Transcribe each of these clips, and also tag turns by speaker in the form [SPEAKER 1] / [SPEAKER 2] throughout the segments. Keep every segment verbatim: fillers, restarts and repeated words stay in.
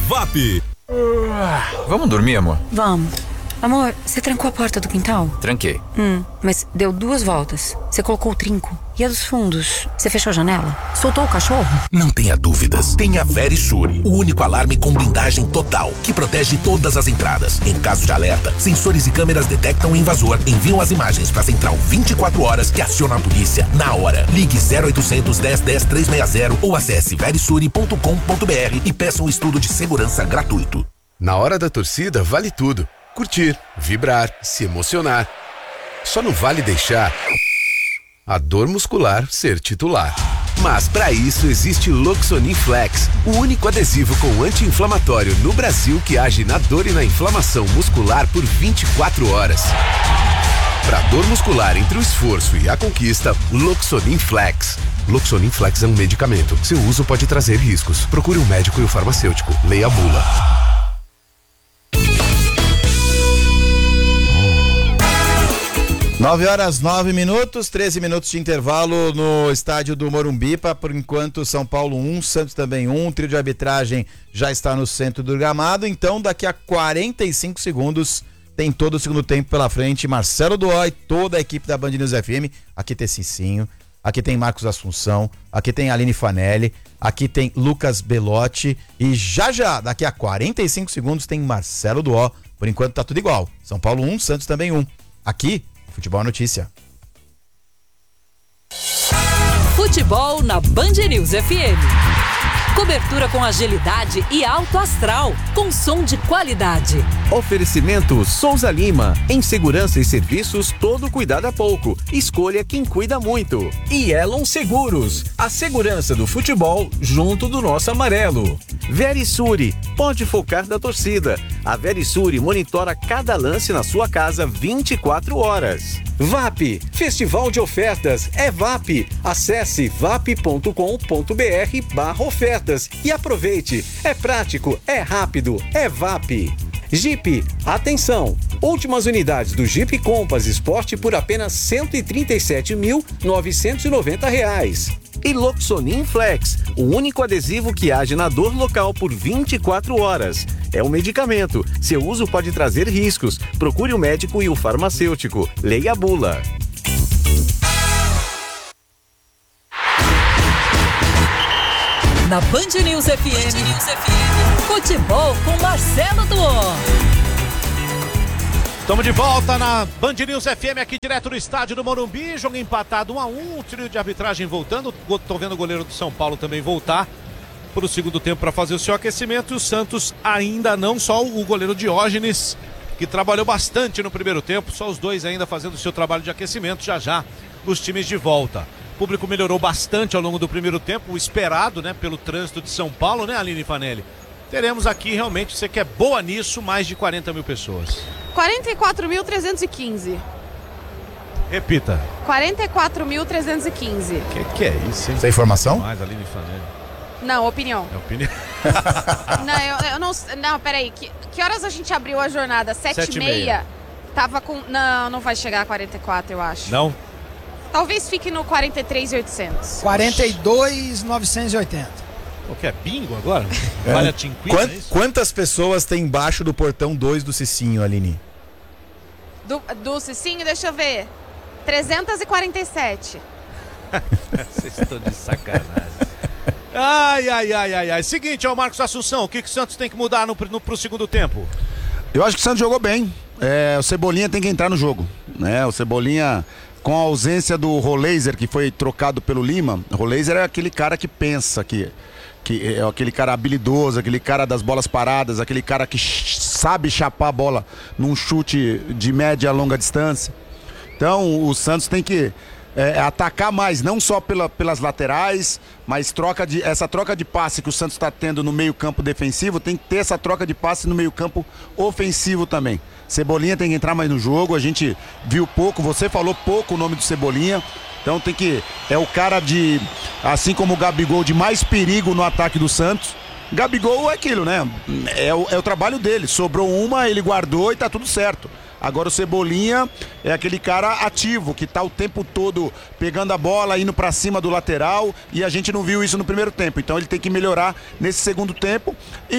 [SPEAKER 1] V A P.
[SPEAKER 2] Vamos dormir, amor?
[SPEAKER 3] Vamos. Amor, você trancou a porta do quintal?
[SPEAKER 2] Tranquei.
[SPEAKER 3] Hum, mas deu duas voltas. Você colocou o trinco. E a dos fundos? Você fechou a janela? Soltou o cachorro?
[SPEAKER 4] Não tenha dúvidas. Tenha Verisure, o único alarme com blindagem total, que protege todas as entradas. Em caso de alerta, sensores e câmeras detectam o invasor, enviam as imagens para a central vinte e quatro horas que aciona a polícia na hora. Ligue zero oitocentos, dez, dez, trezentos e sessenta ou acesse verisure ponto com ponto br e peça um estudo de segurança gratuito.
[SPEAKER 5] Na hora da torcida, vale tudo. Curtir, vibrar, se emocionar. Só não vale deixar a dor muscular ser titular. Mas para isso existe Loxonin Flex, o único adesivo com anti-inflamatório no Brasil que age na dor e na inflamação muscular por vinte e quatro horas. Para dor muscular entre o esforço e a conquista, Loxonin Flex. Loxonin Flex é um medicamento. Seu uso pode trazer riscos. Procure um médico e o farmacêutico. Leia a bula.
[SPEAKER 6] nove horas, nove minutos, treze minutos de intervalo no estádio do Morumbi. Por enquanto, São Paulo um, Santos também um. O trio de arbitragem já está no centro do gramado. Então, daqui a quarenta e cinco segundos, tem todo o segundo tempo pela frente. Marcelo Duói, toda a equipe da Band News F M. Aqui tem Cicinho, aqui tem Marcos Assunção, aqui tem Aline Fanelli, aqui tem Lucas Belotti. E já já, daqui a quarenta e cinco segundos, tem Marcelo Duó. Por enquanto, tá tudo igual. São Paulo um, Santos também um. Aqui, Futebol Notícia.
[SPEAKER 7] Futebol na Band News F M. Cobertura com agilidade e alto astral, com som de qualidade.
[SPEAKER 8] Oferecimento Souza Lima. Em segurança e serviços, todo cuidado é pouco. Escolha quem cuida muito. E Elon Seguros. A segurança do futebol junto do nosso amarelo. Verisure. Pode focar da torcida. A Verisure monitora cada lance na sua casa vinte e quatro horas. V A P. Festival de Ofertas. É V A P. Acesse vap ponto com ponto br barra ofertas e aproveite. É prático, é rápido, é V A P. Jeep, atenção! Últimas unidades do Jeep Compass Sport por apenas cento e trinta e sete mil novecentos e noventa reais. E Loxonin Flex, o único adesivo que age na dor local por vinte e quatro horas. É um medicamento. Seu uso pode trazer riscos. Procure o médico e o farmacêutico. Leia a bula.
[SPEAKER 7] Na Band News F M, Band News F M. Futebol com Marcelo Duó.
[SPEAKER 9] Estamos de volta na Band News F M, aqui direto do estádio do Morumbi. Jogo empatado um a um, o trio de arbitragem voltando. Estou vendo o goleiro do São Paulo também voltar para o segundo tempo para fazer o seu aquecimento. E o Santos ainda não, só o goleiro Diógenes, que trabalhou bastante no primeiro tempo. Só os dois ainda fazendo o seu trabalho de aquecimento. Já já os times de volta. O público melhorou bastante ao longo do primeiro tempo, o esperado, né, pelo trânsito de São Paulo, né, Aline Fanelli? Teremos aqui realmente, você que é boa nisso, mais de quarenta mil pessoas.
[SPEAKER 10] quarenta e quatro mil trezentos e quinze.
[SPEAKER 9] Repita.
[SPEAKER 10] quarenta e quatro mil trezentos e quinze.
[SPEAKER 9] Que que é isso, hein?
[SPEAKER 6] Essa é informação?
[SPEAKER 9] Mais, Aline Fanelli.
[SPEAKER 10] Não, opinião.
[SPEAKER 9] É opinião.
[SPEAKER 10] Não, eu, eu não... Não, peraí. Que, que horas a gente abriu a jornada? Sete e meia? Tava com... Não, não vai chegar a quarenta e quatro, eu acho.
[SPEAKER 9] Não?
[SPEAKER 10] Talvez fique no quarenta e três mil e oitocentos.
[SPEAKER 11] quarenta e dois mil novecentos e oitenta.
[SPEAKER 9] O que é bingo agora?
[SPEAKER 6] É.
[SPEAKER 9] Vale a Tinquina,
[SPEAKER 6] Quant,
[SPEAKER 9] é isso?
[SPEAKER 6] Quantas pessoas tem embaixo do portão dois do Cicinho, Aline?
[SPEAKER 10] Do, do Cicinho, deixa eu ver. trezentos e quarenta e sete.
[SPEAKER 9] Vocês estão de sacanagem. Ai, ai, ai, ai, ai. Seguinte, ó, Marcos Assunção, o que, que o Santos tem que mudar no, no, pro segundo tempo?
[SPEAKER 12] Eu acho que o Santos jogou bem. É, o Cebolinha tem que entrar no jogo, né? O Cebolinha, com a ausência do Roleiser, que foi trocado pelo Lima. O Roleiser é aquele cara que pensa, que, que é aquele cara habilidoso, aquele cara das bolas paradas, aquele cara que sabe chapar a bola num chute de média a longa distância. Então o Santos tem que é, atacar mais, não só pela, pelas laterais, mas troca de, essa troca de passe que o Santos está tendo no meio campo defensivo, tem que ter essa troca de passe no meio campo ofensivo também. Cebolinha tem que entrar mais no jogo, a gente viu pouco, você falou pouco o nome do Cebolinha, então tem que, é o cara de, assim como o Gabigol, de mais perigo no ataque do Santos. Gabigol é aquilo, né, é o, é o trabalho dele, sobrou uma, ele guardou e tá tudo certo. Agora o Cebolinha é aquele cara ativo, que tá o tempo todo pegando a bola, indo pra cima do lateral, e a gente não viu isso no primeiro tempo, então ele tem que melhorar nesse segundo tempo e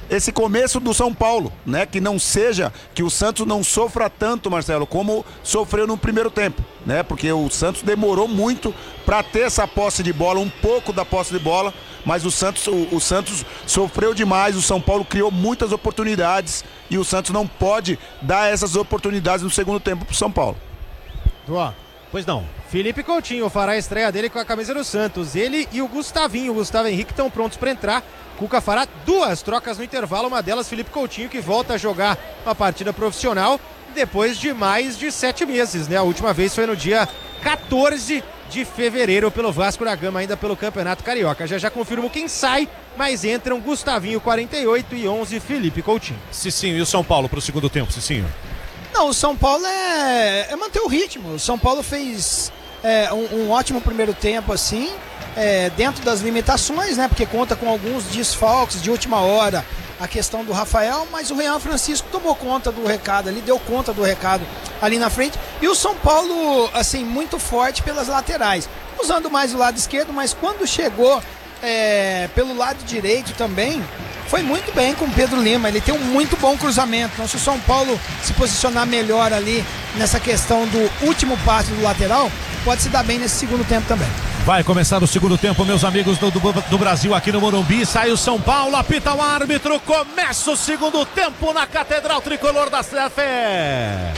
[SPEAKER 12] esse começo do São Paulo, né? Que não seja, que o Santos não sofra tanto, Marcelo, como sofreu no primeiro tempo, né? Porque o Santos demorou muito para ter essa posse de bola, um pouco da posse de bola, mas o Santos, o, o Santos sofreu demais, o São Paulo criou muitas oportunidades e o Santos não pode dar essas oportunidades no segundo tempo pro São Paulo.
[SPEAKER 1] Ó, pois não. Felipe Coutinho fará a estreia dele com a camisa do Santos. Ele e o Gustavinho, o Gustavo Henrique, estão prontos para entrar. Cuca fará duas trocas no intervalo, uma delas Felipe Coutinho, que volta a jogar uma partida profissional depois de mais de sete meses, né? A última vez foi no dia quatorze de fevereiro pelo Vasco da Gama, ainda pelo Campeonato Carioca. Já já confirmo quem sai, mas entram Gustavinho, quarenta e oito, e onze, Felipe Coutinho.
[SPEAKER 9] Cicinho, e o São Paulo para o segundo tempo, Cicinho?
[SPEAKER 11] Não, o São Paulo é, é manter o ritmo. O São Paulo fez é, um, um ótimo primeiro tempo, assim, é, dentro das limitações, né? Porque conta com alguns desfalques de última hora, a questão do Rafael, mas o Renan Francisco tomou conta do recado ali, deu conta do recado ali na frente. E o São Paulo, assim, muito forte pelas laterais, usando mais o lado esquerdo, mas quando chegou é, pelo lado direito também, foi muito bem com o Pedro Lima. Ele tem um muito bom cruzamento. Então, se o São Paulo se posicionar melhor ali nessa questão do último passe do lateral, pode se dar bem nesse segundo tempo também.
[SPEAKER 9] Vai começar o segundo tempo, meus amigos do, do, do Brasil aqui no Morumbi. Sai o São Paulo, apita o árbitro. Começa o segundo tempo na Catedral Tricolor da Fé.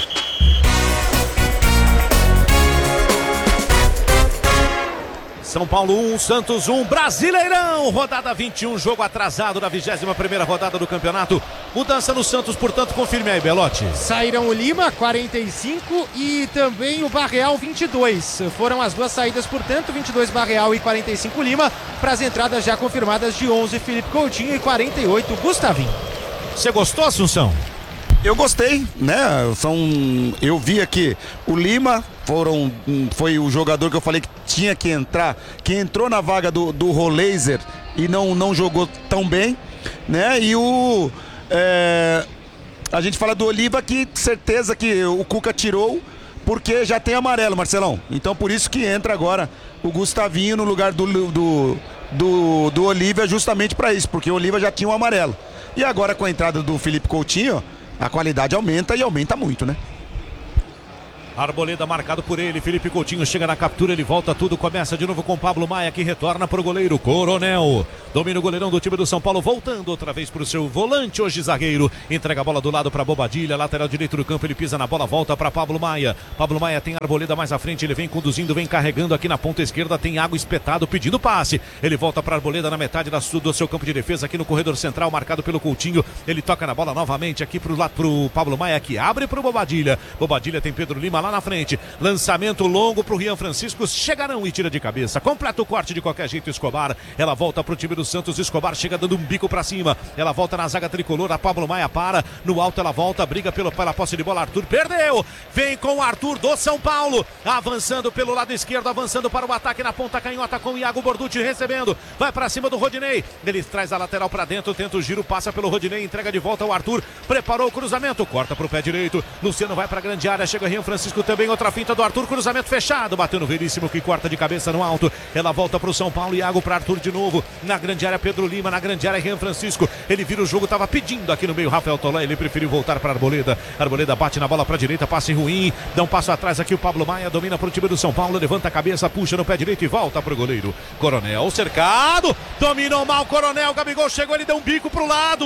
[SPEAKER 9] São Paulo um, Santos um, Brasileirão, rodada vinte e um, jogo atrasado da vigésima primeira rodada do campeonato. Mudança no Santos, portanto, confirme aí, Belotti.
[SPEAKER 1] Saíram o Lima, quarenta e cinco, e também o Barreal, vinte e dois. Foram as duas saídas, portanto, vinte e dois Barreal e quarenta e cinco Lima, para as entradas já confirmadas de onze Felipe Coutinho e quarenta e oito Gustavinho.
[SPEAKER 9] Você gostou, Assunção?
[SPEAKER 12] Eu gostei, né? São, eu vi aqui o Lima foram, foi o jogador que eu falei que tinha que entrar, que entrou na vaga do, do Roleiser e não, não jogou tão bem, né? E o é, a gente fala do Oliva, que certeza que o Cuca tirou porque já tem amarelo, Marcelão. Então por isso que entra agora o Gustavinho no lugar do do, do, do Oliva, justamente para isso, porque o Oliva já tinha um amarelo. E agora com a entrada do Felipe Coutinho, a qualidade aumenta e aumenta muito, né?
[SPEAKER 9] Arboleda marcado por ele, Felipe Coutinho chega na captura, ele volta tudo, começa de novo com Pablo Maia, que retorna para o goleiro Coronel. Domina o goleirão do time do São Paulo, voltando outra vez para o seu volante, hoje zagueiro. Entrega a bola do lado para Bobadilha, lateral direito do campo, ele pisa na bola, volta para Pablo Maia. Pablo Maia tem Arboleda mais à frente, ele vem conduzindo, vem carregando aqui na ponta esquerda, tem água espetado, pedindo passe. Ele volta para Arboleda na metade da, do seu campo de defesa, aqui no corredor central, marcado pelo Coutinho. Ele toca na bola novamente aqui para o Pablo Maia, que abre para o Bobadilha. Bobadilha tem Pedro Lima lá na frente. Lançamento longo para o Rian Francisco, chegarão e tira de cabeça, completa o corte de qualquer jeito. Escobar, ela volta para o time do Santos, Escobar chega dando um bico para cima, ela volta na zaga tricolor, a Pablo Maia para, no alto ela volta, briga pelo, pela posse de bola, Arthur perdeu, vem com o Arthur do São Paulo, avançando pelo lado esquerdo, avançando para o ataque na ponta canhota com o Iago Borducci recebendo, vai para cima do Rodinei, ele traz a lateral para dentro, tenta o giro, passa pelo Rodinei, entrega de volta ao Arthur, preparou o cruzamento, corta para o pé direito, Luciano vai para a grande área, chega Rian Francisco também, outra finta do Arthur, cruzamento fechado, bateu no Veríssimo, que corta de cabeça no alto, ela volta para o São Paulo, Iago para Arthur de novo, na grande área Pedro Lima, na grande área Rian Francisco, ele vira o jogo, estava pedindo aqui no meio Rafael Tolé, ele preferiu voltar para Arboleda, Arboleda bate na bola para a direita, passe ruim, dá um passo atrás aqui o Pablo Maia, domina para o time do São Paulo, levanta a cabeça, puxa no pé direito e volta para o goleiro, Coronel cercado, dominou mal Coronel, Gabigol chegou, ele deu um bico pro lado,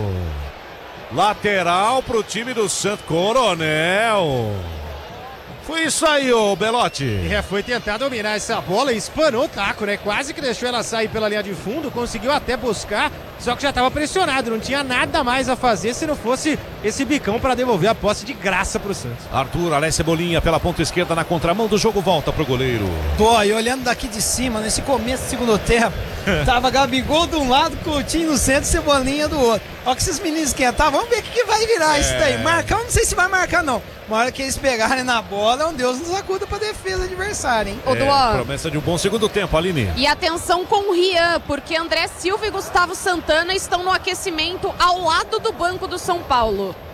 [SPEAKER 9] lateral pro time do Santos, Coronel. Foi isso aí, ô Belotti.
[SPEAKER 1] É, foi tentar dominar essa bola e espanou o taco, né? Quase que deixou ela sair pela linha de fundo, conseguiu até buscar, só que já estava pressionado, não tinha nada mais a fazer se não fosse esse bicão para devolver a posse de graça pro Santos.
[SPEAKER 9] Arthur, Alé Cebolinha pela ponta esquerda na contramão do jogo, volta pro goleiro.
[SPEAKER 11] Tô, e olhando daqui de cima, nesse começo do segundo tempo, tava Gabigol de um lado, Coutinho no centro, Cebolinha do outro. Ó que esses meninos esquentaram, vamos ver o que, que vai virar é... isso daí. Marcar, não sei se vai marcar não. Uma hora que eles pegarem na bola, é um Deus nos acuda pra defesa adversária, hein?
[SPEAKER 10] Ô,
[SPEAKER 9] é,
[SPEAKER 10] Duan.
[SPEAKER 9] Promessa de um bom segundo tempo, Aline.
[SPEAKER 10] E atenção com o Rian, porque André Silva e Gustavo Santana estão no aquecimento ao lado do banco do São Paulo.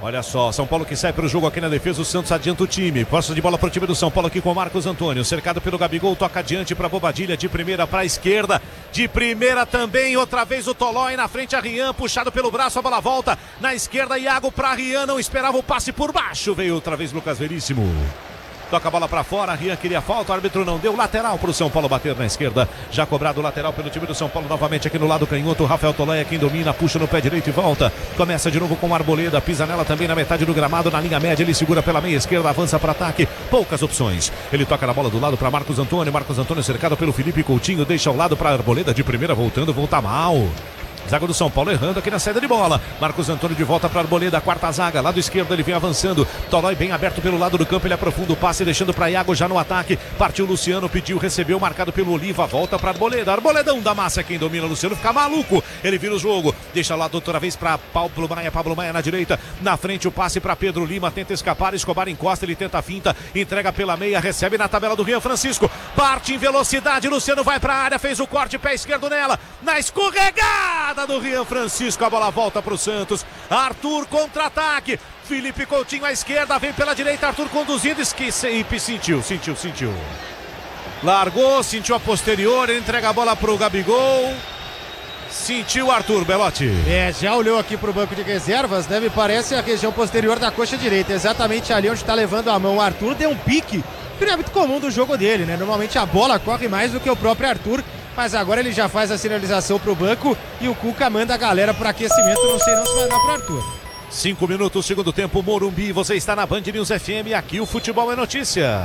[SPEAKER 9] Olha só, São Paulo que sai para o jogo aqui na defesa, o Santos adianta o time. Posse de bola para o time do São Paulo aqui com o Marcos Antônio, cercado pelo Gabigol, toca adiante para Bobadilha, de primeira para a esquerda, de primeira também, outra vez o Tolói na frente, a Rian, puxado pelo braço, a bola volta, na esquerda Iago para Rian, não esperava o passe por baixo, veio outra vez Lucas Veríssimo. Toca a bola pra fora, Rian queria falta, o árbitro não deu, lateral pro São Paulo bater na esquerda, já cobrado o lateral pelo time do São Paulo, novamente aqui no lado canhoto, Rafael Tolói é quem domina, puxa no pé direito e volta, começa de novo com o Arboleda, pisa nela também na metade do gramado, na linha média, ele segura pela meia esquerda, avança para ataque, poucas opções, ele toca na bola do lado para Marcos Antônio, Marcos Antônio cercado pelo Felipe Coutinho, deixa ao lado para Arboleda, de primeira voltando, volta mal. Zaga do São Paulo errando aqui na saída de bola. Marcos Antônio de volta para Arboleda, quarta zaga, lado esquerdo ele vem avançando. Tolói bem aberto pelo lado do campo, ele aprofunda o passe, deixando para Iago já no ataque. Partiu Luciano, pediu, recebeu, marcado pelo Oliva, volta para Arboleda. Arboledão da massa, quem domina, Luciano fica maluco. Ele vira o jogo, deixa lá outra vez para Pablo Maia, Pablo Maia na direita. Na frente o passe para Pedro Lima, tenta escapar, Escobar encosta, ele tenta a finta, entrega pela meia, recebe na tabela do Rian Francisco. Parte em velocidade, Luciano vai para a área, fez o corte, pé esquerdo nela, na escorregada do Rian Francisco, a bola volta para o Santos. Arthur contra-ataque, Felipe Coutinho à esquerda, vem pela direita, Arthur conduzindo, esquece e sentiu, sentiu, sentiu. Largou, sentiu a posterior, ele entrega a bola para o Gabigol. Sentiu Arthur, Belotti.
[SPEAKER 1] É, já olhou aqui para o banco de reservas, né? Me parece a região posterior da coxa direita, exatamente ali onde está levando a mão. O Arthur deu um pique, que não é muito comum do jogo dele, né? Normalmente a bola corre mais do que o próprio Arthur, mas agora ele já faz a sinalização pro banco e o Cuca manda a galera pro aquecimento, não sei não se vai dar pro Arthur.
[SPEAKER 9] Cinco minutos, segundo tempo, Morumbi, você está na Band News F M, aqui o futebol é notícia.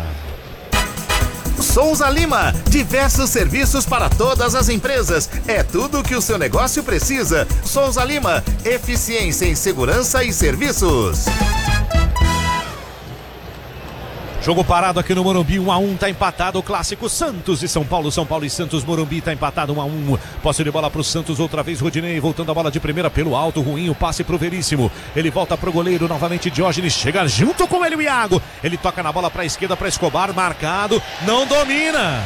[SPEAKER 13] Souza Lima, diversos serviços para todas as empresas, é tudo que o seu negócio precisa. Souza Lima, eficiência em segurança e serviços.
[SPEAKER 9] Jogo parado aqui no Morumbi, um a um, tá empatado o clássico Santos e São Paulo, São Paulo e Santos, Morumbi tá empatado um a um, posse de bola pro Santos, outra vez Rodinei, voltando a bola de primeira pelo alto, ruim o passe pro Veríssimo, ele volta pro goleiro, novamente Diógenes, chega junto com ele o Iago, ele toca na bola pra esquerda pra Escobar, marcado, não domina.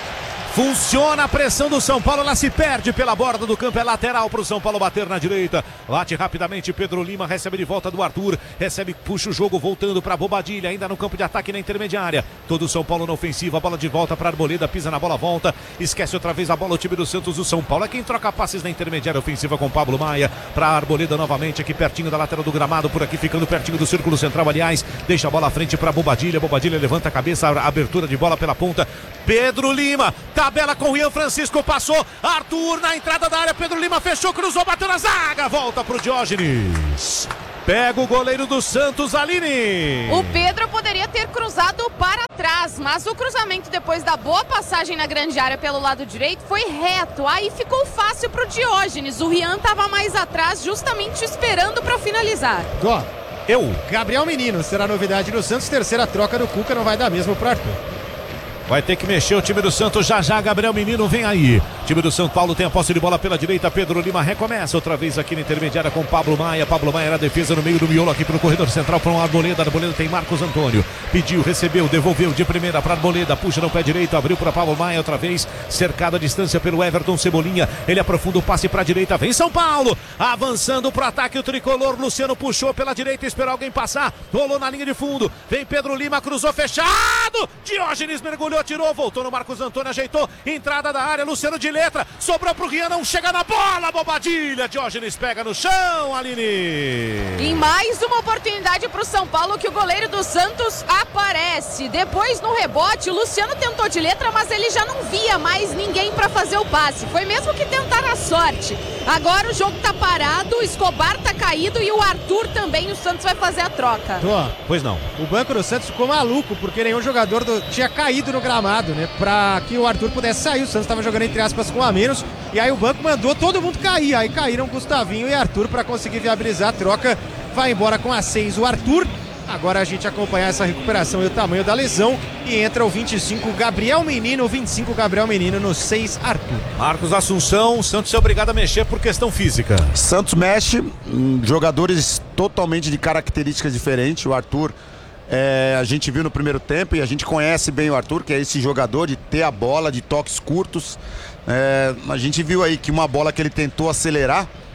[SPEAKER 9] Funciona a pressão do São Paulo, ela se perde pela borda do campo, é lateral para o São Paulo bater na direita. Bate rapidamente, Pedro Lima recebe de volta do Arthur, recebe, puxa o jogo, voltando para Bobadilha, ainda no campo de ataque na intermediária. Todo o São Paulo na ofensiva, bola de volta para Arboleda, pisa na bola, volta, esquece outra vez a bola, o time do Santos, o São Paulo é quem troca passes na intermediária ofensiva com Pablo Maia, para Arboleda novamente, aqui pertinho da lateral do gramado, por aqui ficando pertinho do círculo central, aliás, deixa a bola à frente para Bobadilha, Bobadilha levanta a cabeça, a abertura de bola pela ponta, Pedro Lima, tabela com o Rian Francisco, passou, Arthur na entrada da área, Pedro Lima fechou, cruzou, bateu na zaga, volta pro Diógenes. Pega o goleiro do Santos, Aline.
[SPEAKER 10] O Pedro poderia ter cruzado para trás, mas o cruzamento depois da boa passagem na grande área pelo lado direito foi reto. Aí ficou fácil pro Diógenes. O Rian estava mais atrás, justamente esperando para finalizar.
[SPEAKER 1] Ó, eu, Gabriel Menino, será novidade no Santos. Terceira troca do Cuca, não vai dar mesmo pro Arthur.
[SPEAKER 9] Vai ter que mexer o time do Santos, já já Gabriel Menino vem aí. Time do São Paulo tem a posse de bola pela direita, Pedro Lima recomeça outra vez aqui na intermediária com Pablo Maia. Pablo Maia na defesa no meio do miolo aqui pelo corredor central para um Arboleda. Arboleda tem Marcos Antônio, pediu, recebeu, devolveu de primeira para Arboleda, puxa no pé direito, abriu para Pablo Maia outra vez, cercado a distância pelo Everton Cebolinha, ele aprofunda o passe para a direita, vem São Paulo, avançando para o ataque o tricolor, Luciano puxou pela direita, esperou alguém passar, rolou na linha de fundo, vem Pedro Lima, cruzou fechado, Diógenes mergulhou, tirou, voltou no Marcos Antônio, ajeitou, entrada da área, Luciano de letra, sobrou pro Rian, não chega na bola, Bobadilha, Diógenes pega no chão, Aline.
[SPEAKER 10] Em mais uma oportunidade pro São Paulo que o goleiro do Santos aparece, depois no rebote, o Luciano tentou de letra, mas ele já não via mais ninguém para fazer o passe, foi mesmo que tentar a sorte. Agora o jogo tá parado, o Escobar tá caído e o Arthur também, o Santos vai fazer a troca.
[SPEAKER 1] Tô.
[SPEAKER 9] Pois não.
[SPEAKER 1] O banco do Santos ficou maluco, porque nenhum jogador do... tinha caído no gramado, né? Pra que o Arthur pudesse sair. O Santos estava jogando entre aspas com a menos. E aí o banco mandou todo mundo cair. Aí caíram Gustavinho e Arthur para conseguir viabilizar a troca. Vai embora com a seis o Arthur. Agora a gente acompanhar essa recuperação e o tamanho da lesão. E entra o vinte e cinco Gabriel Menino. vinte e cinco Gabriel Menino no seis Arthur.
[SPEAKER 9] Marcos Assunção, o Santos é obrigado a mexer por questão física.
[SPEAKER 12] Santos mexe, hum, jogadores totalmente de características diferentes. O Arthur, é, a gente viu no primeiro tempo e a gente conhece bem o Arthur, que é esse jogador de ter a bola, de toques curtos. É, a gente viu aí que uma bola que ele tentou acelerar,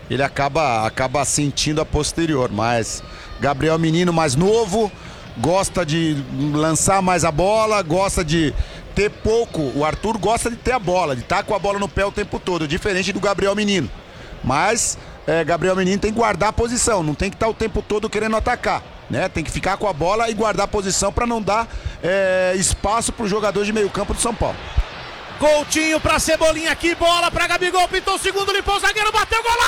[SPEAKER 12] ele acaba, acaba sentindo a posterior. Mas Gabriel Menino mais novo, gosta de lançar mais a bola, gosta de ter pouco. O Arthur gosta de ter a bola, de estar com a bola no pé o tempo todo, diferente do Gabriel Menino. Mas é, Gabriel Menino tem que guardar a posição, não tem que estar o tempo todo querendo atacar, né? Tem que ficar com a bola e guardar a posição para não dar é, espaço para o jogador de meio campo do São Paulo.
[SPEAKER 9] Coutinho pra Cebolinha aqui, bola pra Gabigol, pintou o segundo, limpou o zagueiro, bateu, golaço!